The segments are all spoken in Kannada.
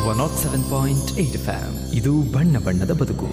107.8 FM. ಇದು ಬಣ್ಣ ಬಣ್ಣದ ಬದುಕು.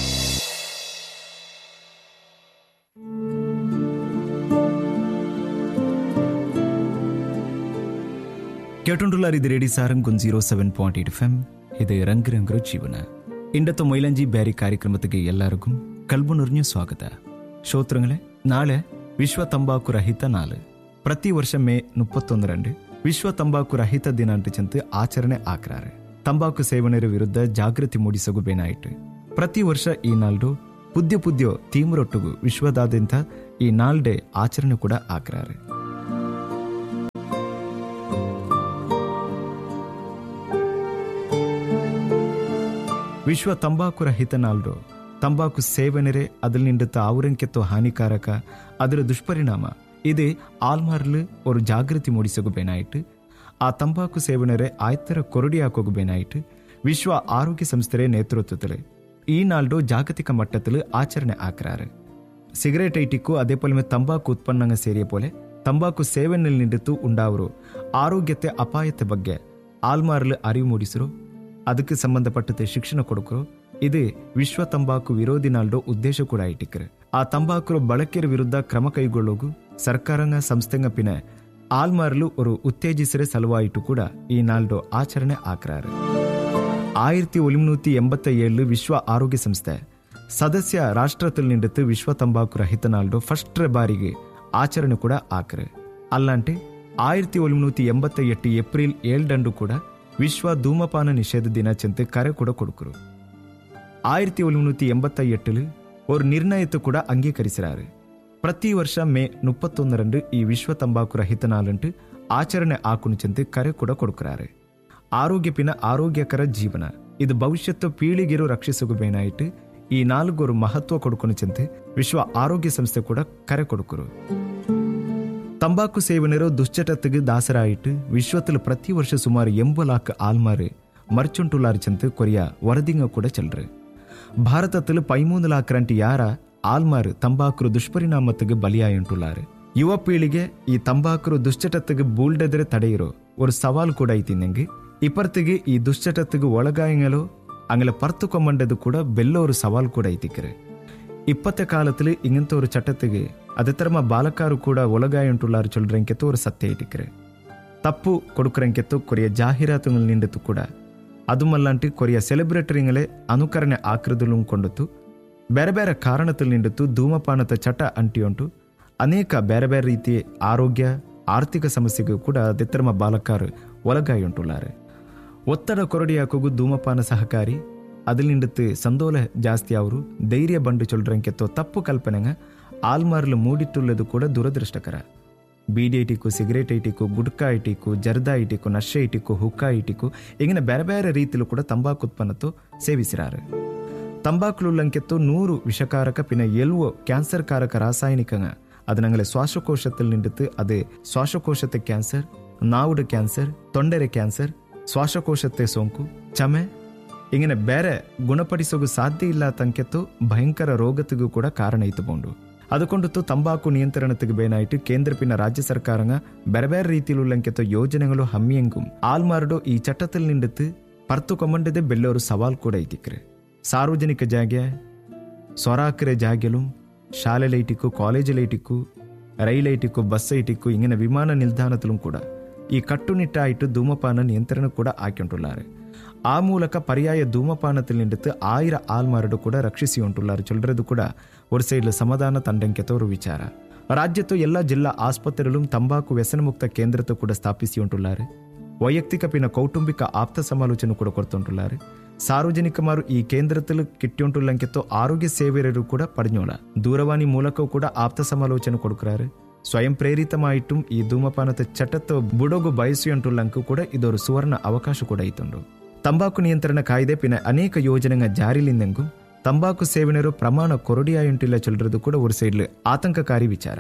കേട്ടോണ്ടുള്ളാർ ഇത് റേഡിയോ സാരംഗ് 107.8 FM. ഇത് ರಂಗ್ ರಂಗ್ರ ಜೀವನ. ಇಂಡತ್ತು ಮೈಲಂಜಿ ಬ್ಯಾರಿ ಕಾರ್ಯಕ್ರಮಕ್ಕೆ ಎಲ್ಲರಿಗೂ ಕಲ್ಬು ನುರ್ഞ്ഞ ಸ್ವಾಗತ. ಶ್ರೋತೃಗಳೇ, ನಾಳೆ ವಿಶ್ವ ತಂಬಾಕು ರಹಿತ ನಾಳು. ಪ್ರತಿ ವರ್ಷ ಮೇ 31 ವಿಶ್ವ ತಂಬಾಕು ರಹಿತ ದಿನ ಅಂಟಿಚಂತ ಆಚರಣೆ ಆಕ್ರಾರೆ. ತಂಬಾಕು ಸೇವನೆಯ ವಿರುದ್ಧ ಜಾಗೃತಿ ಮೂಡಿಸಗುಬೇನಾಯಿತು. ಪ್ರತಿ ವರ್ಷ ಈ ನಾಲ್ಡು ಪುದ್ಯ ಪುದ್ಯ ತೀವ್ರೊಟ್ಟುಗು ವಿಶ್ವದಾದ್ಯಂತ ಈ ನಾಲ್ಡೆ ಆಚರಣೆ ಕೂಡ ಆಕ್ರಾರೆ. ವಿಶ್ವ ತಂಬಾಕು ರಹಿತ ನಾಲ್ಡು ತಂಬಾಕು ಸೇವನೆರೆ ಅದಲ್ಲಿಂಡುತ್ತ ಆವರಂಕೆತ್ತೋ ಹಾನಿಕಾರಕ ಅದರ ದುಷ್ಪರಿಣಾಮ ಇದೇ ಆಲ್ಮಾರ್ಲು ஒரு ಜಾಗೃತಿ ಮೂಡಿಸಗುಬೇನಾಯಿತು. ಆ ತಂಬಾಕು ಸೇವನೆರೆ ಆಯ್ತರ ಕೊರಡಿ ಹಾಕೋಗುಬೇನಾಯಿತು. ವಿಶ್ವ ಆರೋಗ್ಯ ಸಂಸ್ಥೆ ನೇತೃತ್ವದಲ್ಲಿ ಈ ನಾಲ್ಡು ಜಾಗತಿಕ ಮಟ್ಟದಲ್ಲಿ ಆಚರಣೆ ಆಕ್ರಾರೆ. ಸಿಗರೇಟ್ ಐಟಿಕ್ಕೂ ಅದೇ ಪೊಲಮೆ ತಂಬಾಕು ಉತ್ಪನ್ನಂಗ ಸೇರಿಯ ಪೋಲೆ ತಂಬಾಕು ಸೇವನೆಯಲ್ಲಿ ನಿಂಡಿತು ಉಂಡಾವರು ಆರೋಗ್ಯತೆ ಅಪಾಯತೆ ಬಗ್ಗೆ ಆಲ್ಮಾರ್ಲು ಅರಿವು ಮೂಡಿಸರು. ಅದಕ್ಕೆ ಸಂಬಂಧಪಟ್ಟಂತೆ ಶಿಕ್ಷಣ ಕೊಡುಕರು. ಇದು ವಿಶ್ವ ತಂಬಾಕು ವಿರೋಧಿ ನಾಲ್ಡು ಉದ್ದೇಶ ಕೂಡ ಇಟ್ಟಿಕ್ಕರು. ಆ ತಂಬಾಕು ಬಳಕೆಯ ವಿರುದ್ಧ ಕ್ರಮ ಕೈಗೊಳ್ಳೋಗು ಸರ್ಕಾರಂಗ ಸಂಸ್ಥೆಂಗ ಪಿನ ಆಲ್ಮಾರ್ಲು ஒரு ಉತ್ತೇಜಿಸರೆ ಸಲುವಾಯಿತು ಕೂಡ ಈ ನಾಲ್ಡು ಆಚರಣೆ ಆಕ್ರಾರು. 1987 ವಿಶ್ವ ಆರೋಗ್ಯ ಸಂಸ್ಥೆ ಸದಸ್ಯ ರಾಷ್ಟ್ರದಲ್ಲಿ ನಿಂಡಿತು ವಿಶ್ವ ತಂಬಾಕು ರಹಿತ ನಾಲ್ಡು ಫಸ್ಟ್ ಬಾರಿಗೆ ಆಚರಣೆ ಕೂಡ ಆಕ್ರೆ. ಅಲ್ಲಾಂಟೆ 1988 ಏಪ್ರಿಲ್ 7 ಕೂಡ ವಿಶ್ವ ಧೂಮಪಾನ ನಿಷೇಧ ದಿನಾಚರಣೆ ಕರೆ ಕೂಡ ಕೊಡುಕರು. 1988 ஒரு ನಿರ್ಣಯத்தை ಕೂಡ ಅಂಗೀಕರಿಸಿರಾರು. ಪ್ರತಿ ವರ್ಷ ಮೇ 31 ಈ ವಿಶ್ವ ತಂಬಾಕು ರಹಿತ ನಾಳಂಟು ಆಚರಣೆ ಆಕುಣಿಚಂತೆ ಕರೆ ಕೂಡ ಕೊಡುಕರಾರು. ಆರೋಗ್ಯಪಿನ ಆರೋಗ್ಯಕರ ಜೀವನ ಇದು ಭವಿಷ್ಯತ್ತು ಪೀಳಿಗೆರು ರಕ್ಷಿಸಗುಬೇನಾಯಿತು. ಈ ನಾಲ್ವರು ಮಹತ್ವ ಕೊಡುಕೊಣಿಚಂತೆ ವಿಶ್ವ ಆರೋಗ್ಯ ಸಂಸ್ಥೆ ಕೂಡ ಕರೆ ಕೊಡುಕರು. ತಂಬಾಕು ಸೇವನೆರೋ ದುಶ್ಚಟತೆಗೆ ದಾಸರಾಯಿತು ವಿಶ್ವത്തിൽ ಪ್ರತಿ ವರ್ಷ ಸುಮಾರು 80 ಲಾಖ ಆಲ್ಮಾರು ಮರ್ಚುಂಟುಲಾರ್ಚಂತೆ ಕೊರಿಯ ವರದಿಂಗ ಕೂಡ ಚಲ್ರು. ಭಾರತത്തിൽ 13 ಲಾಖರಂಟಿ ಯಾರ ಆಲ್ಮಾರು ತಂಬಾಕು ದುಷ್ಪರಿಣಾಮತೆಗೆ ಬಲಿಯಾಯುಂಟುಲಾರು. ಯುವ ಪೀಳಿಗೆ ಈ ತಂಬಾಕು ದುಶ್ಚಟತೆಗೆ ಬೂಲ್ಡೆದರೆ ತಡೆಯಿರೋ ஒரு ಸವಾಲು ಕೂಡ ಐತಿನಂಗೆ. ಇಪ್ಪರ್ತಿಗೆ ಈ ದುಶ್ಚಟತೆಗೆ ಒಳಗಾಯಂಗಲೋ ಅಂಗಲ ಪರ್ತುಕೊಂಬಂಡದು ಕೂಡ ಬೆಲ್ಲೋ ஒரு ಸವಾಲು ಕೂಡ ಐತಿಕ್ಕರೆ. ಇಪ್ಪತ್ತ ಕಾಲത്തിൽ ಇಂಗಂತ ஒரு ಚಟತೆಗೆ ಅದೇ ತರಮ ಬಾಲಕಾರು ಕೂಡ ಒಳಗಾಯುಂಟುಲಾರು ಚೊಲ್ರಂಕೆತ್ತು ஒரு ಸತ್ಯ ಇಟ್ಟಿಕ್ಕರೆ. ತಪ್ಪು ಕೊಡುಕರಂಕೆತ್ತು ಕೊರಿಯ ಜಾಹೀರಾತುಗಳು ನಿಂಡಿತು ಕೂಡ ಅದುಮಲ್ಲಾಂಟಿ ಕೊರಿಯ ಸೆಲೆಬ್ರಿಟರಿಗಳೇ ಅನುಕರಣೆ ಆಕೃದಲು ಕೊಂಡತು. ಬೇರೆ ಬೇರೆ ಕಾರಣದಲ್ಲಿ ನಿಂಡಿತು ಧೂಮಪಾನದ ಚಟ ಅಂಟಿಯುಂಟು ಅನೇಕ ಬೇರೆ ಬೇರೆ ರೀತಿಯ ಆರೋಗ್ಯ ಆರ್ಥಿಕ ಸಮಸ್ಯೆಗೂ ಕೂಡ ದೆತ್ತರಮ ಬಾಲಕಾರು ಒಳಗಾಯುಂಟುಲಾರೆ. ಒತ್ತಡ ಕೊರಡಿ ಹಾಕೋಗು ಧೂಮಪಾನ ಸಹಕಾರಿ ಅದಲ್ಲಿ ನಿಂಡಿತು ಸಂದೋಲ ಜಾಸ್ತಿ ಅವರು ಧೈರ್ಯ ಬಂಡು ಚೊಲ್ರಂಕೆತ್ತೋ ತಪ್ಪು ಕಲ್ಪನೆಂಗ ಆಲ್ಮಾರ್ಲು ಮೂಡಿಟ್ಟುಳ್ಳದು ಕೂಡ ದುರದೃಷ್ಟಕರ. ಬೀಡಿ ಐಟಿಕ್ಕು ಸಿಗರೇಟ್ ಐಟಿಕ್ಕು ಗುಡ್ಕಾ ಐಟಿಕ್ಕು ಜರ್ದಾ ಐಟಿಕ್ಕು ನಶೆ ಐಟಿಕ್ಕು ಹುಕ್ಕಾ ಐಟಿಕ್ಕು ಇಂಗಿನ ಬೇರೆ ಬೇರೆ ರೀತಿಲೂ ಕೂಡ ತಂಬಾಕು ಉತ್ಪನ್ನತ್ತು ಸೇವಿಸಿರಾರು. ತಂಬಾಕುಲಂಕೆತ್ತು 100 ವಿಷಕಾರಕ ಪಿನ ಎಲ್ವೋ ಕ್ಯಾನ್ಸರ್ ಕಾರಕ ರಾಸಾಯನಿಕಂಗ ಅದು ನಂಗಲೆ ಶ್ವಾಸಕೋಶದಲ್ಲಿ ನಿಂಡಿತು. ಅದು ಶ್ವಾಸಕೋಶತೆ ಕ್ಯಾನ್ಸರ್, ನಾವುಡ ಕ್ಯಾನ್ಸರ್, ತೊಂಡೆರೆ ಕ್ಯಾನ್ಸರ್, ಶ್ವಾಸಕೋಶತೆ ಸೋಂಕು, ಚಮೆ ಇಂಗಿನ ಬೇರೆ ಗುಣಪಡಿಸೋದು ಸಾಧ್ಯ ಇಲ್ಲ ತಂಕೆತ್ತು ಭಯಂಕರ ರೋಗತಿಗೂ ಕೂಡ ಕಾರಣ ಇತ್ತುಕೊಂಡು ಅದಕ್ಕೊಂಡು ತಂಬಾಕು ನಿಯಂತ್ರಣತೆಗೆ ಬೇನಾಯಿತು ಕೇಂದ್ರ ಪಿನ ರಾಜ್ಯ ಸರ್ಕಾರಂಗ ಬೇರೆ ಬೇರೆ ರೀತಿಲುಳ್ಳಂಕೆತ್ತೋ ಯೋಜನೆಗಳು ಹಮ್ಮಿಯಂಗು ಆಲ್ಮಾರ್ಡು ಈ ಚಟ್ಟದಲ್ಲಿ ನಿಂಡಿತು ಪರ್ತುಕೊಂಬಂಡದೆ ಬೆಲ್ಲೋರು ಸವಾಲು ಕೂಡ ಐತಿಕ್ರೆ. ಸಾರ್ವಜನಿಕ ಜಾಗೆ ಸೊರಾಕರೆ ಜಾಗೆಲು ಶಾಲೆ ಲೈಟಿಕ್ಕು ಕಾಲೇಜ್ ಲೈಟಿಕ್ಕು ರೈಲ್ ಐಟಿಕ್ಕು ಬಸ್ ಐಟಿಕ್ಕು ಇಂಗಿನ ವಿಮಾನ ನಿಲ್ದಾಣದಲ್ಲೂ ಕೂಡ ಈ ಕಟ್ಟುನಿಟ್ಟಾಯಿತು ಧೂಮಪಾನ ನಿಯಂತ್ರಣ ಕೂಡ ಹಾಕಿಂಟುಳ್ಳಾರೆ. ಆ ಮೂಲಕ ಪರ್ಯಾಯ ಧೂಮಪಾನದಲ್ಲಿ ನಿಂಡಿತು 1000 ಆಲ್ಮಾರ್ಡು ಕೂಡ ರಕ್ಷಿಸಿ ಉಂಟುಳ್ಳಾರು ಚೊಲ್றது ಕೂಡ ஒரு ಸೈಡ್ಲ ಸಮಾಧಾನ ತಂಡಂಕೆತೋರು ವಿಚಾರ. ರಾಜ್ಯತ್ತು ಎಲ್ಲ ಜಿಲ್ಲಾ ಆಸ್ಪತ್ರೆಗಳು ತಂಬಾಕು ವ್ಯಸನ ಮುಕ್ತ ಕೇಂದ್ರத்தை ಕೂಡ ಸ್ಥಾಪಿಸಿ ಉಂಟುಳ್ಳಾರು. ವೈಯಕ್ತಿಕ ಪಿನ ಕೌಟುಂಬಿಕ ಆಪ್ತ ಸಮಾಲೋಚನೆ ಕೂಡ ಕೊಡ್ತುಂಟುಳ್ಳಾರು. ಸಾರ್ವಜನಿಕಮಾರು ಈ ಕೇಂದ್ರದಲ್ಲಿ ಕಿಟ್ಟಿಯುಂಟುಳ್ಳಂಕೆತ್ತೋ ಆರೋಗ್ಯ ಸೇವೆಯರು ಕೂಡ ಪಡೆഞ്ഞೋಳ ದೂರವಾಣಿ ಮೂಲಕವೂ ಕೂಡ ಆಪ್ತ ಸಮಾಲೋಚನೆ ಕೊಡುಕ್ರಾರು. ಸ್ವಯಂ ಪ್ರೇರಿತಮಾಯಿಟ್ಟು ಈ ಧೂಮಪಾನದ ಚಟತ್ತು ಬುಡೋಗು ಬಯಸಿಯುಂಟುಳ್ಳಂಕು ಕೂಡ ಇದೊರು ಸುವರ್ಣ ಅವಕಾಶ ಕೂಡ ಇತ್ತುಂಡು. ತಂಬಾಕು ನಿಯಂತ್ರಣ ಕಾಯ್ದೆ ಪಿನ ಅನೇಕ ಯೋಜನೆಗಳ ಜಾರಿಲಿಂದಂಗೂ ತಂಬಾಕು ಸೇವನೆರು ಪ್ರಮಾಣ ಕೊರಡಿಯಾಯುಂಟಿಲ್ಲ ಚೊಲ್றது ಕೂಡ ஒரு ಸೈಡ್ಲು ಆತಂಕಕಾರಿ ವಿಚಾರ.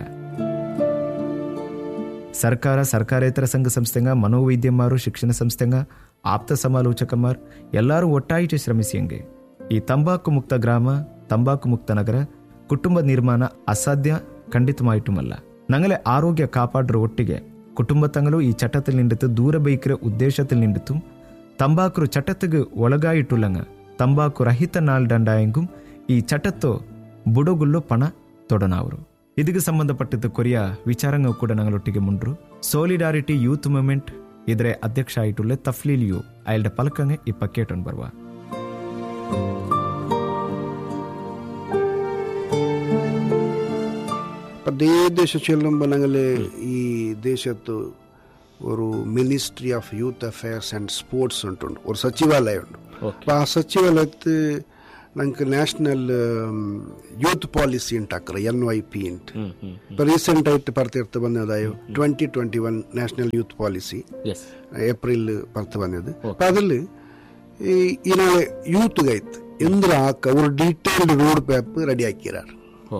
ಸರ್ಕಾರ ಸರ್ಕಾರೇತರ ಸಂಘ ಸಂಸ್ಥೆಂಗ ಮನೋವೈದ್ಯಮಾರು ಶಿಕ್ಷಣ ಸಂಸ್ಥೆಂಗ ಆಪ್ತ ಸಮಾಲೋಚಕಮಾರ್ ಎಲ್ಲರೂ ಒಟ್ಟಾಯಿಟ್ಟು ಶ್ರಮಿಸಿಯಂಗೆ ಈ ತಂಬಾಕು ಮುಕ್ತ ಗ್ರಾಮ ತಂಬಾಕು ಮುಕ್ತ ನಗರ ಕುಟುಂಬ ನಿರ್ಮಾಣ ಅಸಾಧ್ಯ ಖಂಡಿತಮಾಯಿಟ್ಟುಮಲ್ಲ. ನಂಗಲೆ ಆರೋಗ್ಯ ಕಾಪಾಡ್ರ ಒಟ್ಟಿಗೆ ಕುಟುಂಬ ತಂಗಲು ಈ ಚಟത്തിൽ ನಿಂಡಿತು ದೂರ ಬೈಕಿರ ಉದ್ದೇಶത്തിൽ ನಿಂಡಿತು ತಂಬಾಕು ಚಟತ್ತಿಗೆ ಒಳಗಾಯಿಟ್ಟುಲ್ಲಂಗ ತಂಬಾಕು ರಹಿತ ನಾಲ್ ದಂಡಾಯಂಗೂ ಈ ಚಟತ್ತೋ ಬುಡಗುಲ್ಲು ಪಣ ತೊಡನಾವರು. ಇದಕ್ಕೆ ಸಂಬಂಧಪಟ್ಟಿದ್ದ ಕೊರಿಯ ವಿಚಾರಂಗ ಕೂಡ ನಂಗಳೊಟ್ಟಿಗೆ ಮುಂಡ್ರು. ಸೋಲಿಡಾರಿಟಿ ಯೂತ್ ಮೂವ್ಮೆಂಟ್ ಇದರ ಅಧ್ಯಕ್ಷ ಆಯಿಟ್ಟುಳ್ಳೆ ತಫ್ಲೀಲಿಯು ಅಯಲ್ಡ ಪಲಕಂಗೆ ಈ ಪಕ್ಕೇಟನ್ ಬರುವ. അതേ ദേശം ചെല്ലുമ്പോൾ ഞങ്ങൾ ഈ ദേശത്ത് ഒരു ministry of youth affairs and sports ഉണ്ട്, ഒരു സച്ചിവാലയമുണ്ട്. അപ്പം ആ സച്ചിവാലയത്ത് ഞങ്ങൾക്ക് നാഷണൽ യൂത്ത് ಪಾಲಿಸಿ ಉಂಟಾಕ್ರೆ NYP ಅಂತ. ಇപ്പം recent ಆയിട്ട് ಬರ್ತಿರ್ತ ಬಂದದಾಯ 2021 national youth policy April ಬರ್ತ ಬಂದದ್ದು. അപ്പം അതിൽ ഈ നാളെ യൂത്തുകായിട്ട് എന്തിനാക്ക ഒരു ഡീറ്റെയിൽഡ് റോഡ് മാപ്പ് റെഡിയാക്കിയാർ.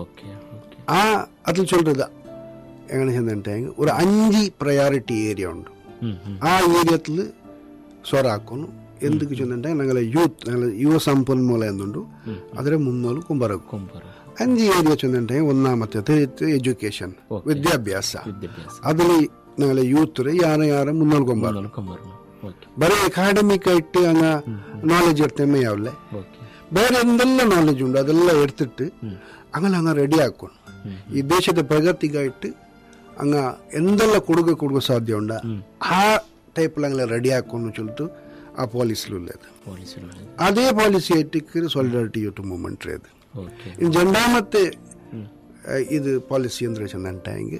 ആ അതിൽ ചൊല്ലത് എങ്ങനെ ചെന്നിട്ടുണ്ടെങ്കിൽ ഒരു 5 പ്രയോറിറ്റി ഏരിയ ഉണ്ട്. ആ ഏരിയത്തിൽ സ്വറാക്കുന്നു. എന്തൊക്കെ ചെന്നിട്ടുണ്ടെങ്കിൽ ഞങ്ങളെ യുവ ಸಂಪನ್ಮೂಲ എന്നുണ്ട്, അതിലെ മുന്നോട്ട് കുമ്പറക്കും. 5 ഏരിയ ചെന്നിട്ടുണ്ടെങ്കിൽ ഒന്നാമത്തെ എഡ്യൂക്കേഷൻ, വിദ്യാഭ്യാಸ. അതിൽ ഞങ്ങളെ യൂത്ത് ಯಾರ ಮುನ್ನೋಟ್ ಕೊಂಬರು. ಬರೀ ಅಕಾಡೆಮಿಕ್ ಆയിട്ട് ಹಂಗ ನಾಲೆಜ್ ಇರ್ತೇಮೆ ಯಾವಲೆ ಬೇರೆ ಎಂದೆಲ್ಲ ನಾಲೆಜ್ ಉಂಟು ಅದೆಲ್ಲ ಎಡ್ತಿಟ್ಟು ಹಂಗ ರೆಡಿ ಹಾಕೊಂಡು ಈ ದೇಶದ ಪ್ರಗತಿಗಾയിട്ട് ಹಂಗ ಎಂದೆಲ್ಲ ಕೊಡುಗೆ ಸಾಧ್ಯ ಉಂಡ ಆ ಟೈಪ್ ಹಂಗೆಲ್ಲ ರೆಡಿ ಹಾಕೊಂಡು ಚೊಲ್ತು ಆ ಪಾಲಿಸಿಲುಳ್ಳದು. ಅದೇ ಪಾಲಿಸಿ ಆಯ್ತು ಸಾಲಿಡಾರಿಟಿ ಯೂತ್ ಮೂವ್ಮೆಂಟ್ ಅದು. ಇನ್ನು രണ്ടാമത്തെ ഇത് ಪಾಲಿಸಿ ಅಂದ್ರೆ ചെന്നിട്ടെങ്കിൽ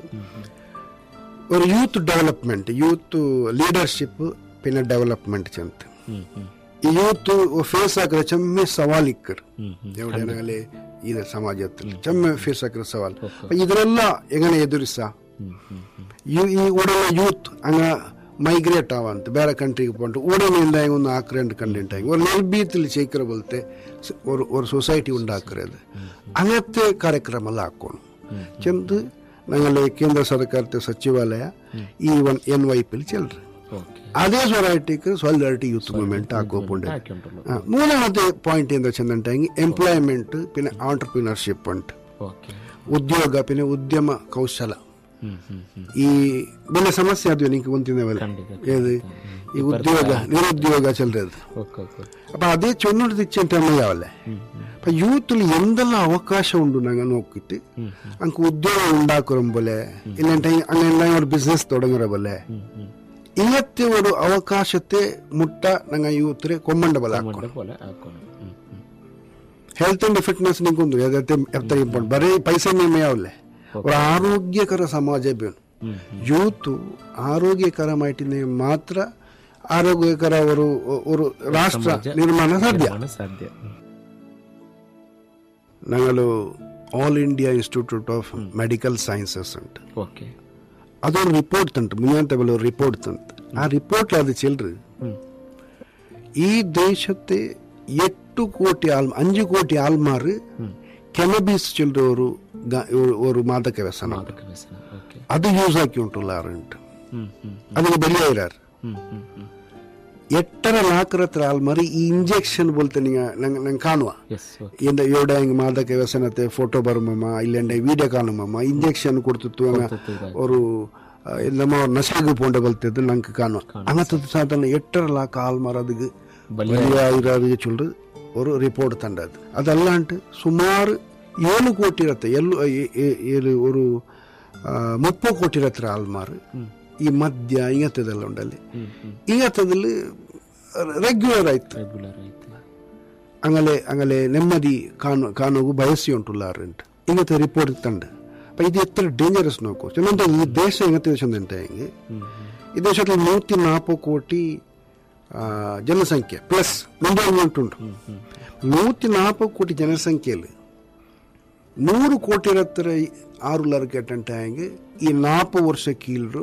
ഒരു യൂത്ത് ഡെവലപ്മെന്റ്, യൂത്ത് ಲೀಡರ್ಶಿಪ್ പിന്നെ ഡെവലപ്മെന്റ് ചെന്ന് ഈ യൂത്ത് ಫೇಸ್ ಆಗಿರೋ ಚೆಮ್ಮೆ ಸವಾಲ್ ಇಕ್ಕರು ಎವಡೇನಾಗಲೇ ಈ ಸಮಾಜത്തിൽ ಚೆಮ್ಮೆ ಫೇಸ್ ಆಗಿರೋ ಸವಾಲ್. ಇದರೆಲ್ಲ ಹೆಂಗನೆ ಎದುರಿಸ ಈ ಉಡಲ ಯೂತ್ ಹಂಗ ಮೈಗ್ರೇಟ್ ಆವಂತ ಬೇರೆ ಕಂಟ್ರಿಗೆ ಪೋಂಟು ಉಡನೆಯಿಂದ ಒಂದು ಆಕ್ರೆಂಟ್ ಕಂಟೆಂಟ್ ಆಗಿ ಒಂದು ನೆಲ್ಬೀತಿಲ್ ಚೈಕ್ರ ಬಲ್ತೆ ஒரு ಸೊಸೈಟಿ ഉണ്ടാക്കുന്നത് അങ്ങനത്തെ ಕಾರ್ಯಕ್ರಮ ಹಾಕೋಣ ಚೆಂದು ഞങ്ങളെ കേന്ദ്ര സർക്കാരത്തെ സച്ചിവാലയ ഈ NYP ചെല്ലറ്. അതേ സൊസൈറ്റിക്ക് സോളിഡാരിറ്റി യൂത്ത് മൂവ്മെന്റ് ആക്കോപ്പുണ്ട്. മൂന്നാമത്തെ പോയിന്റ് എന്താ ചെന്നിട്ടുണ്ടെങ്കിൽ ಎಂಪ್ಲಾಯ್ಮೆಂಟ್ പിന്നെ ಆಂಟರ್ಪ್ರಿನರ್ಶಿಪ್ ഉണ്ട്, ಉದ್ಯೋಗ പിന്നെ ಉದ್ಯಮ ಕೌಶಲ. ಈ ಬೆಲೆ ಸಮಸ್ಯೆ ಅದು ನಿಂಗೆ ಗೊಂತಿದ್ದೇವಲ್ಲ ಏದು ಈ ಉದ್ಯೋಗ ನಿರುದ್ಯೋಗ ಚೆಲ್ಲದು. അപ്പൊ അതേ ചൊന്നോട് തിരിച്ചിട്ടമ്മയാവല്ലേ. അപ്പൊ യൂത്തിൽ എന്തെല്ലാം അവകാശം ഉണ്ട് ഞങ്ങൾ നോക്കിയിട്ട് നമുക്ക് ഉദ്യോഗം ഉണ്ടാക്കുറം പോലെ ഇല്ലാണ്ട് അങ്ങനെ ഒരു ബിസിനസ് തുടങ്ങുற പോലെ ഇങ്ങനത്തെ ഒരു അവകാശത്തെ മുട്ട ഞങ്ങൾ യൂത്തില് കൊമ്പണ്ട പോലെ ಹೆಲ್ತ್ ಅಂಡ್ ಫಿಟ್ನೆಸ್ ನಿಂಗೊಂದು ಎತ್ತ ಇಂಪಾರ್ಟೆಂಟ್. ಬರೀ ಪೈಸೆ ಮೇಯಾವಲ್ಲೇ ഒരു ആരോഗ്യകര സമാജം വേണം. യൂത്ത് ആരോഗ്യകരമായിട്ട് മാത്ര ആരോഗ്യകര ഒരു രാഷ്ട്ര നിർമ്മാണ സാധ്യ. ഞങ്ങൾ all India institute of medical sciences ഉണ്ട്. ಅದೊಂದು ರಿಪೋರ್ಟ್ ತಂಟು ಮುಂಜಾನೆ ಒಂದು ರಿಪೋರ್ಟ್ ತಂತು. ಆ ರಿಪೋರ್ಟ್ ಅದು ಚೆಲ್ರಿ ಈ ದೇಶത്തെ 8 ಕೋಟಿ 5 ಕೋಟಿ ಆಲ್ಮಾರು ಕೆನಬೀಸ್ ಚೆಲ್ರ ഒരു മാദക വ്യസനം അത് യൂസ് ആക്കി ഉണ്ടുള്ളാറുണ്ട്. അതിന് ബലിയായിരാറ് 8.5 ലാഖ് ആൾമാർ ഈ ഇഞ്ചെക്ഷൻ പോലത്തെ നിങ്ങൾ കാണുക. ഇവിടെ മാദക വ്യസനത്തെ ഫോട്ടോ ಬರುಮಮ್ಮ ಇಲ್ಲಂಡೆ ವಿಡಿಯೋ ಕಾಣುಮಮ್ಮ ಇಂಜೆಕ್ಷನ್ ಕೊಡ್ತಿತ್ತು ഒരു ನಮ್ಮ ನಶೆಗೆ ಪೋಂಡ ಬಲ್ತಿದ್ದು ನಂಗೆ ಕಾಣುವ അങ്ങനത്തെ സാധാരണ 8.5 ലാഖ് ആൾമാർ അതിക്ക് ബലിയായിരാറ് ചൊല്ലു ഒരു റിപ്പോർട്ട് തണ്ടത്. അതല്ലാണ്ട് സുമാർ 7 ಕೋಟಿ ಇರತ್ತೆ ഒരു 30 ಕೋಟಿ ಇರತ್ತೆ ಆಲ್ಮಾರು ಈ ಮದ್ಯ ಇಂಗತ್ತದೆಲ್ಲ ಉಂಡಲ್ಲಿ ಇಂಗತ್ತದಲ್ಲಿ ರೆಗ್ಯುಲರ್ ಆಯ್ತು അങ്ങനെ ನೆಮ್ಮದಿ ಕಾಣೋಗು ಬಯಸಿ ಉಂಟುಲ್ಲಾರಂಟು ಇಂಗತ್ತೆ ರಿಪೋರ್ಟ್ ತಂಡ. അപ്പം ഇത് എത്ര ഡേഞ്ചറസ് നോക്കൂ ചെന്നിട്ട് ഈ ദേശം എങ്ങനത്തെ ചെന്നിട്ടെങ്കിൽ ഈ ദേശത്തിൽ 140 ಕೋಟಿ ಜನಸಂಖ್ಯೆ ಪ್ಲಸ್ ಮುಂಬೈട്ടുണ്ട്. 140 ಕೋಟಿ ಜನಸಂಖ್ಯೆയിൽ 100 ಕೋಟಿ ಹತ್ರ 6 ಲಕ್ಷ ಕೇಟಂಟಾಯಂಗೆ ಈ 40 ವರ್ಷ ಕೀಳರು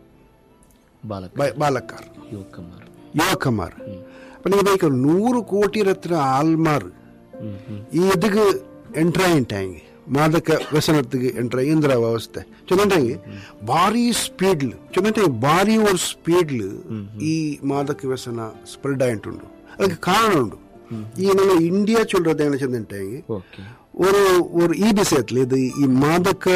ಬಾಲಕಾರ ಯುವಕಮಾರ್. അപ്പം നിങ്ങൾ ബൈക്ക് 100 ಕೋಟಿ ಹತ್ರ ಆಲ್ಮಾರ್ ಈ ಇದಕ್ಕೆ ಎಂಟ್ರಾಯಿಂಟಾಯಂಗೆ ಮಾದಕ ವ್ಯಸನಕ್ಕೆ ಎಂಟ್ರ ಇಂದ್ರ ವ್ಯವಸ್ಥೆ ಚೆನ್ನಂಟಾಗಿ ಭಾರಿ ಸ್ಪೀಡ್ ಭಾರಿ ഒരു ಸ್ಪೀಡ್ല് ഈ മാദക വ്യസന സ്പ്രെഡ് ആയിട്ടുണ്ട്. ಅದಕ್ಕೆ ಕಾರಣ ಉಂಟು. ಈ ನಮ್ಮ ಇಂಡಿಯಾ ಚೊಲ್ಲೋದು ಏನು ಚೆಂದಂಟಾಗಿ ഒരു ഈ വിഷയത്തിൽ ഇത് ഈ മാദക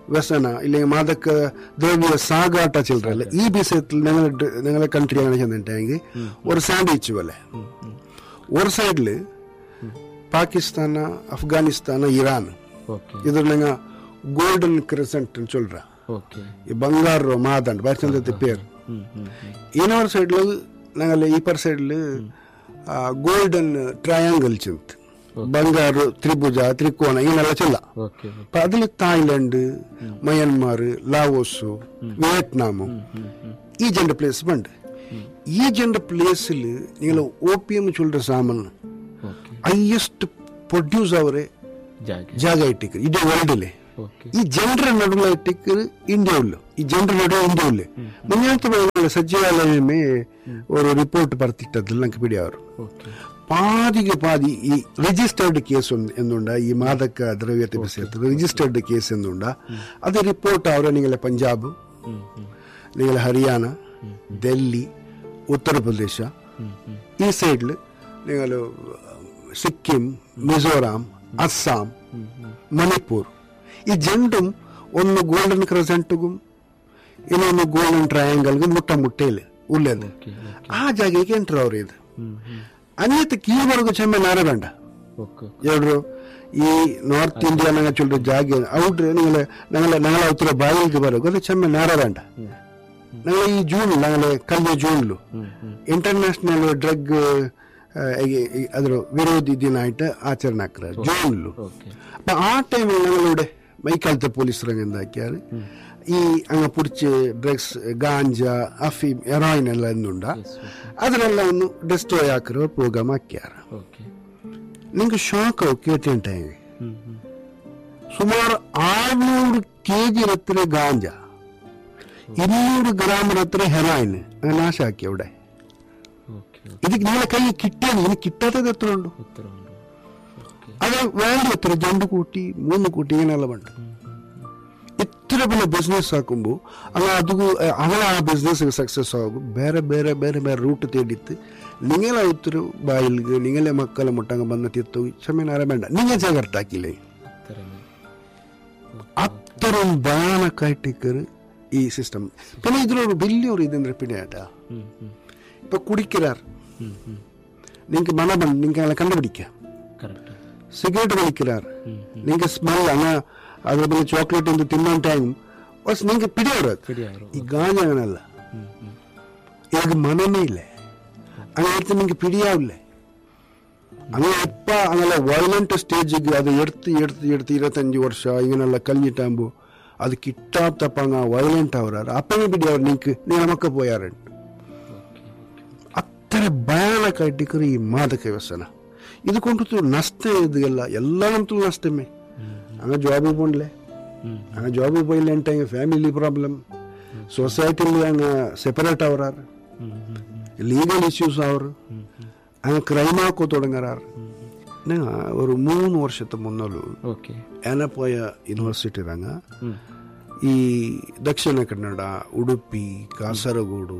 വ്യസന ഇല്ലെങ്കിൽ മാദക ദ്രവ്യ സാഗാട്ട ചില്ലറല്ല ഈ വിഷയത്തിൽ ഞങ്ങളെ കൺട്രി അങ്ങനെ ചെന്നിട്ടെങ്കിൽ ഒരു സാൻഡ്വിച്ച് പോലെ ഒരു സൈഡിൽ പാകിസ്ഥാന അഫ്ഗാനിസ്ഥാന ഇറാൻ ഇದ್ರ നിങ്ങൾ ಗೋಲ್ಡನ್ ಕ್ರೆಸೆಂಟ್ ಅಂತ சொல்ற ಈ ಬಂಗಾರ ಮಾದಂಡ ಬರ್ಚಂದತೆ ಪೇರ್ ಇನ್ನೊಂದು ಸೈಡ್ಲು ನಂಗಲ್ಲಿ ಈಪರ್ ಸೈಡ್ಲು ಗೋಲ್ಡನ್ ಟ್ರಯಾಂಗಲ್ ಚಿಂತ ಬಂಗಾರ ತ್ರಿಭುಜ ತ್ರಿಕೋನ ಇವನ್ನೆಲ್ಲ ಚೆಲ್ಲ ಅದ್ರಲ್ಲಿ ಥಾಯ್ಲೆಂಡ್ ಮಯನ್ಮಾರ್ ಲಾವೋಸ್ ವಿಯಟ್ನಾಮು ಈ ಜಂಡ ಪ್ಲೇಸ್ ಬಂಡ್ ಈ ಜಂಡ ಪ್ಲೇಸಿൽ നിങ്ങൾ ഓപ്പിയം ചൊല്ലുற സാമാന് ഹൈയസ്റ്റ് പ്രൊഡ്യൂസ് അവരെ ಜಾಗ ಇಟ್ಟಿಕ್ಕರು ಇಡೀ ವರ್ಲ್ಡಲ್ಲಿ ಈ ಜನರ ನಡುವೆ ಇಟ್ಟಿಕ್ಕರು ಇಂಡಿಯಾ ಉಳ್ಳು ಈ ಜನರ ನಡುವೆ ಇಂಡಿಯಾ ಉಳ್ಳು ಮುಂಜಾನೆ ಸಚಿವಾಲಯ ஒரு ರಿಪೋರ್ಟ್ ಬರ್ತಿಟ್ಟದಿಲ್ಲ ನಂಗೆ ಬಿಡಿ ಅವರು ಪಾದಿಗೆ ಪಾದಿ ಈ ರಿಜಿಸ್ಟರ್ಡ್ ಕೇಸ್ ಎಂದುಂಡ ಈ ಮಾದಕ ದ್ರವ್ಯತೆ ವಿಷಯത്തിൽ ರಿಜಿಸ್ಟರ್ಡ್ ಕೇಸ್ ಎಂದುಂಡ ಅದು ರಿಪೋರ್ಟ್ ಅವರ ನಿಂಗಲ ಪಂಜಾಬ್ ನಿಂಗಲ ಹರಿಯಾಣ ಡೆಲ್ಲಿ ಉತ್ತರ ಪ್ರದೇಶ ಈ ಸೈಡ್ ನಿಂಗಲು ಸಿಕ್ಕಿಂ ಮಿಜೋರಾಂ ಅಸ್ಸಾಂ ಮಣಿಪುರ್ ಈ ಜಂಡುം ಒಂದು ಗೋಲ್ಡನ್ ಕ್ರೆಸೆಂಟ್ಗೂ ಇನ್ನೊಂದು ಗೋಲ್ಡನ್ ಟ್ರಯಾಂಗಲ್ಗೂ ಮುಟ್ಟೆ ಉಳ್ಳೇದು ಆ ಜಾಗಕ್ಕೆ ಎಂಟ್ರು ಅವ್ರು ಇದು ಅನ್ಯತೆ ಕೀವರೆಗೂ ಚೆಮ್ಮೆ ನಾರ ಬೇಡ ಹೇಳ್ರು ಈ ನಾರ್ತ್ ಇಂಡಿಯಾ ನಂಗೆ ಚೊಲ್ರು ಜಾಗ ಔಟ್ರೆ ഞങ്ങളെ ഉത്തര ബായിലേക്ക് ಬರೋದು ಅದು ಚೆಮ್ಮೆ ನಾರ ಬೇಡ ഞങ്ങൾ ഈ ജൂൺ ഞങ്ങളെ കഴിഞ്ഞ ജൂണിಲು ಇಂಟರ್ನ್ಯಾಷನಲ್ ಡ್ರಗ್ ಅದರ ವಿರೋಧಿ ದಿನ ಆയിട്ട് ആചരണ ആക്കുക ജൂണിಲು അപ്പൊ ആ ടൈമിൽ ഞങ്ങളിവിടെ മൈക്കാലത്തെ പോലീസ് രംഗം എന്താക്കിയാൽ ഈ അങ്ങ് പിടിച്ച് ഡ്രഗ്സ് ഗാഞ്ച അഫീം ഹെറോയിൻ ಎಲ್ಲ എന്തുണ്ട ಅದನ್ನೆಲ್ಲ ಒಂದು ಡೆಸ್ಟ್ರಾಯ್ ಹಾಕಿರೋ ಪ್ರೋಗ್ರಾಮ್ ಹಾಕ್ಯಾರ ನಿಂಗೆ ಶಾಕ್ ಅವು ಕೇಳ್ತೇಂಟೆ ಸುಮಾರು 600 kg ಹತ್ರ ಗಾಂಜಾ 200 ಗ್ರಾಮ್ ಹತ್ರ ಹೆರಾಯಿನ್ അങ്ങനെ നാശ ആക്കി അവിടെ ಇದಕ್ಕೆ നിങ്ങളെ കൈ കിട്ടിയത് ഇനി കിട്ടാത്തത് എത്ര ഉണ്ട് അത് വേണ്ടി എത്ര 2 ಕೋಟಿ 3 ಕೋಟಿ ಏನೆಲ್ಲ ಬಂದು ഇത്ര വലിയ ബിസിനസ് ആക്കുമ്പോൾ അങ്ങനെ ആ ബിസിനസ് സക്സസ് ആകും ಬೇರೆ ಬೇರೆ ಬೇರೆ ಬೇರೆ ರೂಟ್ ತೇಡಿತ್ತು നിങ്ങളെ ഉത്തര ബായിൽಗೆ നിങ്ങളെ മക്കളെ മുട്ടങ്ങ ಬಂದ ತಿತ್ತು ಕ್ಷಮೆನಾರ ಬೇಡ നിങ്ങൾ ಜಾಗ್ರತೆ ಹಾಕಿಲ್ಲ അത്ര ഭയാനക്കായിട്ടിക്കറ് ഈ സിസ്റ്റം പിന്നെ ഇതിലൊരു വലിയൊരു ഇതെന്ന് പിന്നെയാട്ടാ ഇപ്പൊ കുടിക്കാർ നിങ്ങൾക്ക് മണം നിങ്ങൾക്ക് കണ്ടുപിടിക്കാം സിഗരറ്റ് വലിക്കാർ നിങ്ങൾക്ക് സ്മെൽ അങ്ങ അതേപോലെ ചോക്ലേറ്റ് എന്ത് തിന്നാൻ ടൈം നിങ്ങൾക്ക് പിടിയാറ് ഈ ഗാഞ്ഞ അങ്ങനല്ല എനിക്ക് മനമേ ഇല്ലേ അങ്ങനത്തെ നിങ്ങൾക്ക് പിടിയാവില്ലേ അങ്ങനെ എപ്പ അങ്ങനെ വയലന്റ് സ്റ്റേജിಗೆ ಅದು എടുത്ത് 25 ವರ್ಷ ഇങ്ങനെയുള്ള കഴിഞ്ഞിട്ടാകുമ്പോൾ അത് കിട്ടാത്തപ്പ അങ്ങ് വയലന്റ് ആവറാറ് അപ്പങ്ങ് പിടിയാറ് നിങ്ങൾക്ക് നിങ്ങളൊക്കെ പോയാറുണ്ട് അത്ര ഭയാനക്കായിട്ടിക്കറ് ഈ മാദക വ്യസന ഇത് കൊണ്ടിട്ട് നഷ്ടം ഇതല്ല എല്ലാത്തിലും നഷ്ടമേ അങ്ങനെ ജോബിൽ പോണില്ലേ അങ്ങനെ ജോബിൽ പോയില്ല എന്നിട്ട് ಫ್ಯಾಮಿಲಿ ಪ್ರಾಬ್ಲಮ್ ಸೊಸೈಟಿಲಿ അങ്ങ് ಸೆಪರೇಟ್ ആവറാറ് ലീഗൽ ഇഷ്യൂസ് ആവറ് അങ്ങ് ക്രൈം ആക്കോ തുടങ്ങാറ് ഒരു 3 ವರ್ಷದ മുന്നോളു ಏನಪ್ಪೋಯ ಯೂನಿವರ್ಸಿಟಿ ರಂಗ ಈ ದಕ್ಷಿಣ ಕನ್ನಡ ಉಡುಪಿ ಕಾಸರಗೋಡು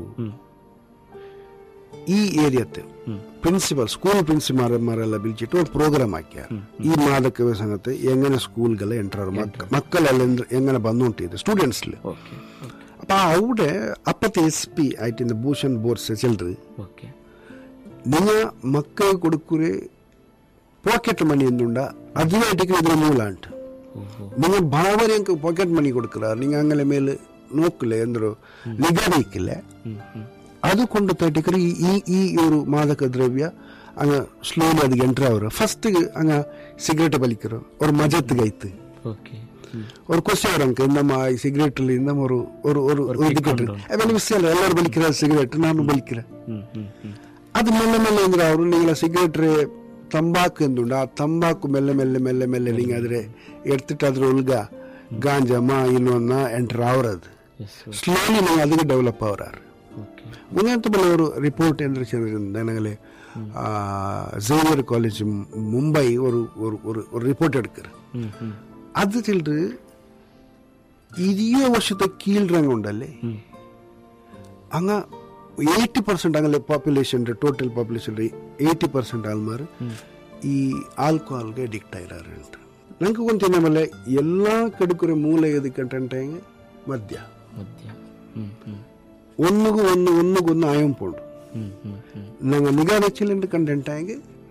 ಈ ಏರಿಯത്തെ പ്രിൻസിപ്പൽ സ്കൂൾ പ്രിൻസിപ്പൽമാരെല്ലാം വിളിച്ചിട്ട് ഒരു പ്രോഗ്രാം ആക്കിയാർ ഈ മാദക വ്യസനത്തെ എങ്ങനെ സ്കൂളുകളെ എൻ്റർ മക്കളെല്ലാം എങ്ങനെ ಬಂದುಂಟಿದೆ ಸ್ಟೂಡೆಂಟ್ಸ್ അപ്പൊ അവിടെ അപ്പത്തെ SP ആയിട്ട് ഭൂഷൺ ബോർസ് ചെല്ലറ് നിങ്ങൾ മക്കൾ കൊടുക്കുറെ ಪಾಕೆಟ್ ಮನಿ ಎಂದುಂಡ ಅದುವಾയിട്ട് ಇದರ ಮೂಲ ಉಂಟು നിങ്ങൾ ഭാവനക്ക് ಪಾಕೆಟ್ ಮನಿ കൊടുക്കறார் നിങ്ങൾ അങ്ങനെ മേൽ നോക്കില്ലേ എന്തൊരു നിഗാ വയ്ക്കില്ല അതുകൊണ്ട് തട്ടിക്കറി ഈ ഒരു മാദക ദ്രവ്യ അങ്ങ് സ്ലോലി അത് എൻ്റർ ആവുക ഫസ്റ്റ് അങ്ങ് സിഗരറ്റ് വലിக்கிறோம் ஒரு மஜத்துக்கு ஐத்து ஒரு கொஸ்டின் வரும் நம்ம சிகரெட்டில் நம்ம ஒரு விஷயம் எல்லாரும் വലിக்கிறார் சிகரெட் நானும் വലിக்கிறேன் ಅದು ಮೆಲ್ಲ ಮೆಲ್ಲ ಅಂದ್ರೆ ಅವರು നിങ്ങൾ ಸಿಗರೇಟ್ ತಂಬಾಕು ಎಂದುಂಡು ಆ ತಂಬಾಕು ಮೆಲ್ಲ ಮೆಲ್ಲ ಮೆಲ್ಲ ಮೆಲ್ಲ ನೀವು ಆದರೆ ಎಡ್ತಿಟ್ಟು ಅದ್ರ ಒಳಗ ಗಾಂಜಮ್ಮ ಇನ್ನೊಂದ ಎಂಟರ್ ಆವರದು ಸ್ಲೋಲಿ ನೀವು ಅದಕ್ಕೆ ಡೆವಲಪ್ ಆವರಾರು ಮುಂದೆ ಬಲ್ಲ ഒരു റിപ്പോർട്ട് എന്ന് വെച്ചിട്ടുണ്ട് ഞങ്ങളെ സേവിയർ കോളേജ് മുംബൈ ഒരു റിപ്പോർട്ട് എടുക്കറ് അത് ചിലർ 20 ವರ್ಷത്തെ കീഴ്ರಂಗ ഉണ്ടല്ലേ അങ്ങ് 80% അങ്ങനെ ಪಾಪ್ಯುಲೇಷನ್ ಟೋಟಲ್ ಪಾಪ್ಯುಲೇಷನ್ 80% ಆಲ್ಮಾರು ಈ ಆಲ್ಕೋಹಾಲ್ಗೆ ಅಡಿಕ್ಟ್ ಆಗಿರಾರಂತ ನಂಗೆ ಕೊಂಚ ಮೇಲೆ ಎಲ್ಲ ಕಡುಕುರೆ ಮೂಲೆ ಎದಕ್ಕಂటే ಮಧ್ಯ ಒನ್ನುಗು ಒನ್ನುಗೊಂದು ಆಯಂಪುಂಡು ನಂಗೆ ನಿಗಾ ನೆಚ್ಚಿಲೆಂದು ಕಂಟೆಂಟಾಗಿ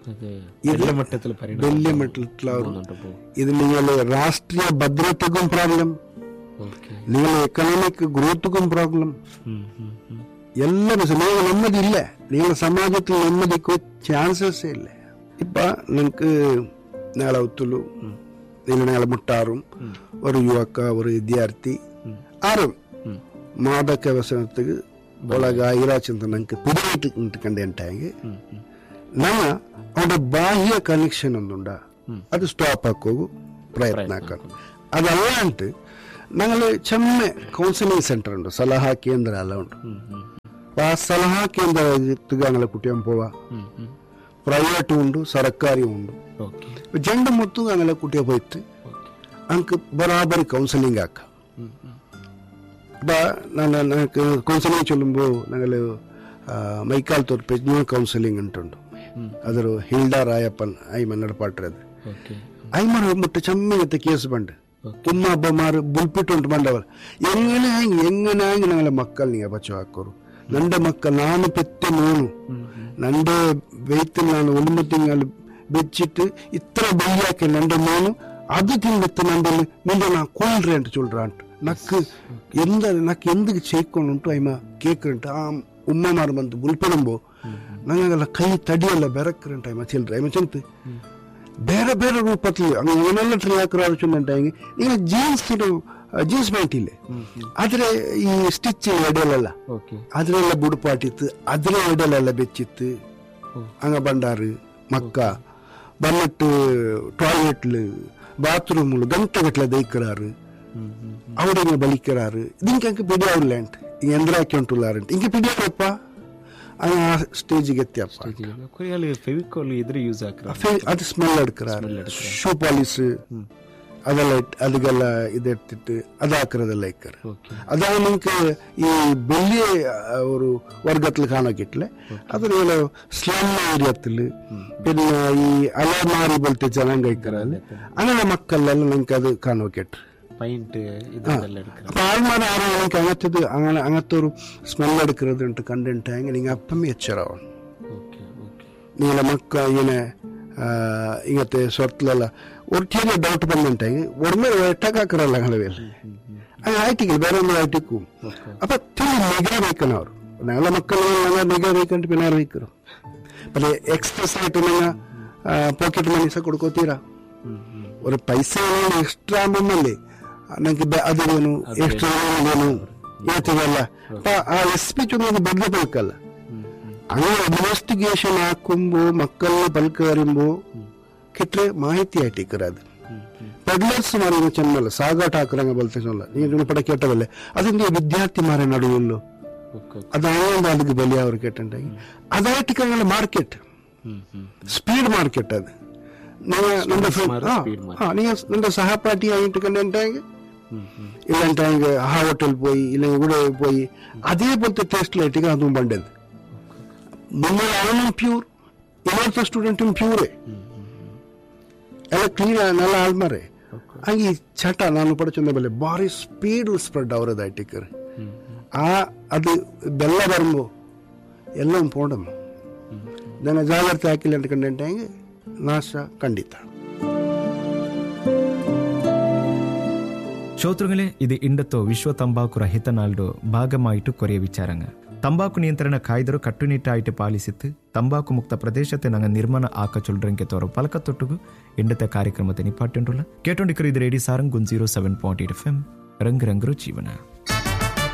ಬೆಲ್ಲೆ ಮಟ್ಟಲು ಇದು ನಿಂಗಲ ರಾಷ್ಟ್ರೀಯ ಭದ್ರತೆಗೂ ಪ್ರಾಬ್ಲಮ್, ನಿಂಗಲ ಎಕನಾಮಿಕ್ ಗ್ರೋತ್ಗೂ ಪ್ರಾಬ್ಲಮ್. ಎಲ್ಲ ನೀವು ನೆಮ್ಮದಿ ಇಲ್ಲ, നിങ്ങൾ സമാജത്തിൽ നെമ്മതിക്ക് ചാൻസസ് ഇല്ല. ഇപ്പൊ നിങ്ങൾക്ക് നാളെ ഒത്തുള്ളൂ, നിങ്ങൾ നാളെ മുട്ടാറും ഒരു യുവക്ക ഒരു വിദ്യാർത്ഥി ആരും മാദക വ്യസനത്തിക്ക് ಒಳಗಾಗಿರಾಚಂತ ನಂಗೆ ಪಿಡಿಯಿಟ್ಟು ನಿಂತ್ಕೊಂಡೆಂಟಾಗಿ ನಮ್ಮ ಅವನ ಬಾಹ್ಯ ಕನೆಕ್ಷನ್ ಒಂದುಂಡ ಅದು ಸ್ಟಾಪ್ ಹಾಕೋಗು ಪ್ರಯತ್ನ ಹಾಕೋದು. ಅದಲ್ಲ ಅಂಟು ഞങ്ങള് ചെമ്മ കൗൺസിലിംഗ് സെന്റർ ഉണ്ട്, സലഹാ കേന്ദ്ര എല്ലാം ഉണ്ട്. അപ്പൊ ആ സലഹാ കേന്ദ്രത്തിക്ക് ഞങ്ങളെ കുട്ടിയാൻ പോവാ. പ്രൈവറ്റും ഉണ്ട് സർക്കാരും ഉണ്ട്. ജണ്ട് മൊത്തം ഞങ്ങളെ കുട്ടിയെ പോയിട്ട് ഞങ്ങൾക്ക് ബറാബർ കൗൺസിലിംഗ് ആക്കാം. ഞങ്ങൾക്ക് കൗൺസിലിംഗ് ചൊല്ലുമ്പോൾ ഞങ്ങൾ മൈക്കാലത്തൊരു പെജ്ഞ കൗൺസിലിംഗ് ഉണ്ട്. അതൊരു ഹിൽഡ റായപ്പൻ അയ്മ നടപ്പാട്ടത് അയ്മ മുട്ട ചെമ്മത്തെ കേസ് പണ്ട് ഉമ്മ അಬ್ಬമാർ ബുൾപ്പിട്ടുണ്ട് പണ്ടവർ എങ്ങനെയാങ്കി ഞങ്ങളെ മക്കൾ നീ പച്ച ಹಾಕೋರು. ನಂಡೆ ಮಕ್ಕಳು ನಾನು ಪೆತ್ತೆ ನೋನು ನಂಡೆ വെയ്ത്തിൽ ನಾನು ഒളിമ്പത്തിങ്ങാൽ വെച്ചിട്ട് ഇത്ര ബയ്യാക്കി നന്റെ മോನು അത് തിന്നിട്ട് നന്റെ നിന്റെ നാ കൊල්றே ಅಂತ சொல்றான்ட்டு ನಕ್ಕು ನಕ್ಕು ಎಂದಿಗೆ ചെയ്ക്കൊണ്ടുಂಟು ಅಯ್ಮ ಕೇಕ್ರಂಟು ಆ ಉಮ್ಮಮಾರು ಬಂದು ಬುಲ್ಪೆಡುಂಬೋ ನಂಗೆಲ್ಲ ಕೈ ತಡಿಯೆಲ್ಲ ಬೆರಕ್ರಂಟ ಅಯ್ಮ ಚೆಲ್ರೆ ಅಯ್ಮ ಚೆಂತು ಬೇರೆ ಬೇರೆ ರೂಪത്തിൽ അങ്ങനെയുള്ള ട്രിയാക്കർ ആവശ്യമുണ്ടായെങ്കിൽ നിങ്ങൾ ജീൻസ് ಪ್ಯಾಂಟ್ ಇಲ್ಲೇ ಆದ್ರೆ ಈ ಸ್ಟಿಚ್ ಎಡೆಯಲ್ಲ ಅದ್ರೆಲ್ಲ ಬುಡುಪಾಟಿತ್ತು ಅದ್ರ ಎಡೆಯಲ್ಲ ಬೆಚ್ಚಿತ್ತು ಹಂಗ ಬಂಡಾರು ಮಕ್ಕ ಬಂದಿಟ್ಟು ಟಾಯ್ಲೆಟ್ಲು ಬಾತ್ರೂಮ್ಲು ಗಂಟೆಗಟ್ಟಲೆ ದೈಕ್கிறாರು അവിടെ ബലിക്കാറ്. ഇതിനൊക്കെ പിടിയാവില്ലാണ്ട് യന്ത്രാക്കി ഉണ്ടുള്ളാറുണ്ട് എനിക്ക് പിടിയാവപ്പ ആ സ്റ്റേജിಗೆ എത്തിയപ്പ അത് സ്മെൽ എടുക്കാറ്. ഷൂ പോളിഷ് ಅದೆಲ್ಲ ಅದಕ್ಕೆಲ್ಲ ಇದೆಟ್ಟಿಟ್ಟು ಅದಾಕಿರೋದೆಲ್ಲ ಇಕ್ಕಾರೆ. ಅದಾಗ ನಿಮ್ಗೆ ಈ ಬೆಳ್ಳಿ ഒരു വർഗത്തിൽ കാണാക്കിട്ടില്ലേ അതിൽ സ്ലം ഏരിയത്തിൽ പിന്നെ ഈ അലമാരി പോലത്തെ ജനം കഴിക്കാറല്ലേ അങ്ങനെ മക്കളെല്ലാം നിങ്ങൾക്ക് അത് കാണാക്കിട്ട് ആൾമാർ ആരും എനിക്ക് അങ്ങനത്തെ ഒരു സ്മെൽ എടുക്കുന്നത് കണ്ടിട്ടാങ്കിൽ നിങ്ങൾ അപ്പമേ എച്ചറാവണം. നിങ്ങളെ മക്ക ഇങ്ങനെ ഇങ്ങനത്തെ സ്വത്തിലെല്ലാം ഒരു ചെറിയ ഡൗട്ട് ಬಂದುಂಟಾಗಿ ಒಡಮೆ ಎಟ್ಟಕ್ಕಾಕರಲ್ಲ ഞങ്ങളവേല അങ്ങനെ ആയിട്ടില്ല ಬೇರೆ ಒಂದು ആയിട്ടിക്കും. അപ്പൊ നിഗ വയ്ക്കണം അവർ ഞങ്ങളെ മക്കളെ നിഗ വയ്ക്കണ്ട് പിന്നെ വയ്ക്കണം. പിന്നെ എക്സ്പ്രസ് ആയിട്ട് നിങ്ങൾ പോക്കറ്റ് മണീസ കൊടുക്കോത്തീരാ ഒരു പൈസ എക്സ്ട്രാ ആകുമ്പോഴല്ലേ ನಂಗೆ ಅದು ಏನು ಎಷ್ಟು ಏನು ಹೇಳ್ತೀವಲ್ಲ ಆ ಸ್ಪೀಚ್ ಒಂದು ಬದಲಬೇಕಲ್ಲ. അങ്ങനെ ഇൻവെസ്റ്റിഗേഷൻ ആക്കുമ്പോ മക്കളെ പൽക്കറിയുമ്പോ കിട്ടേ മാഹിತಿ ആയിട്ടിക്കറാത് പെഡ്ലേഴ്സ് പറയുന്ന ചെന്നല്ല സാഗാട്ട് ആക്കുറങ്ങ പോലത്തെ ചൊല്ല നീ പട കേട്ടതല്ലേ അതിന്റെ വിദ്യാർത്ഥിമാരെ നടുവല്ലോ അതാണ് അതിക്ക് ബലിയ അവർ കേട്ടിട്ടുണ്ടെങ്കിൽ അതായിട്ട് ഞങ്ങളുടെ മാർക്കറ്റ് സ്പീഡ് മാർക്കറ്റ് അത് നിന്റെ സഹപാഠി ആയിട്ട് കണ്ടിട്ടുണ്ടെങ്കിൽ ഇല്ലാണ്ടെങ്കിൽ ആ ഹോട്ടലിൽ പോയി ഇല്ലെങ്കിൽ ഇവിടെ പോയി അതേപോലത്തെ ടേസ്റ്റിലായിട്ട് അതും പണ്ടത് നിങ്ങളാണും പ്യൂർ ഇവിടുത്തെ സ്റ്റുഡൻറ്റും പ്യൂറേ ಎಲ್ಲ ಕ್ಲೀನ್ ಎಲ್ಲ ಆಳ್ಮಾರೆ ಹಂಗೆ ಚಟ ನಾನು ಪಡಚೊಂದ ಬೆಲೆ ಭಾರಿ ಸ್ಪೀಡ್ ಸ್ಪ್ರೆಡ್ ಅವರದು ಐಟಿಕ್ಕರ್ ಅದು ಬೆಲ್ಲ ಬರುಂಬೋ ಎಲ್ಲ ಪೋಡಮ್ಮ ನನ್ನ ಜಾಗ್ರತೆ ಹಾಕಿಲ್ಲ ಅಂತ ಕಂಡೆ ನಾಶ ಖಂಡಿತ. ശ്രോതൃങ്ങളെ ഇത് ഇണ്ടത്തോ വിശ്വ ತಂಬಾಕು ರಹಿತ ನಾಳ್ಡು ಭಾಗമായിട്ട് ಕೊರೆಯ ವಿಚಾರಂಗ ತಂಬಾಕು ನಿಯಂತ್ರಣ ಕಾಯ್ದರು ಕಟ್ಟುನಿಟ್ಟಾയിട്ട് ಪಾಲಿಸಿತ್ತು ತಂಬಾಕು ಮುಕ್ತ ಪ್ರದೇಶത്തെ ഞങ്ങൾ ನಿರ್ಮಾಣ ಆಕ ಚೊಲ್ರಂಗೆ ತೋರ ಪಲಕತ್ತೊಟ್ಟುಗು ഇണ്ടത്തെ ಕಾರ್ಯಕ್ರಮത്തെ ನಿಪಾಟ್ಟುಂಡುಲ್ಲ ಕೇಟೊಂಡಿಕರು ಇದು ರೇಡಿ ಸಾರಂಗ್ 107.8 FM ರಂಗ್ ರಂಗ್ರು ಜೀವನ.